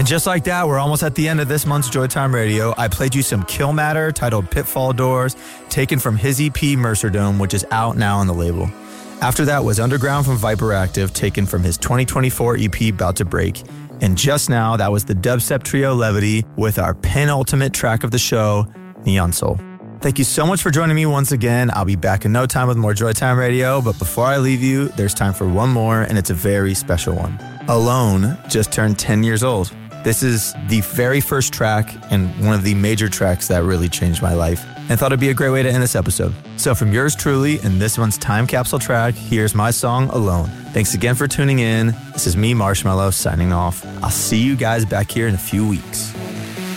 And just like that, we're almost at the end of this month's Joytime Radio. I played you some Kill Matter titled Pitfall Doors, taken from his EP Mercerdome, which is out now on the label. After that was Underground from Viperactive, taken from his 2024 EP About to Break. And just now, that was the dubstep trio Levity with our penultimate track of the show, Neon Soul. Thank you so much for joining me once again. I'll be back in no time with more Joytime Radio, but before I leave you, there's time for one more, and it's a very special one. Alone just turned 10 years old. This is the very first track and one of the major tracks that really changed my life, and thought it'd be a great way to end this episode. So from yours truly and this one's time capsule track, here's my song, Alone. Thanks again for tuning in. This is me, Marshmello, signing off. I'll see you guys back here in a few weeks.